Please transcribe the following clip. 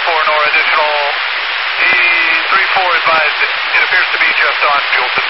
34 nor additional E34 advised. It appears to be just on fuel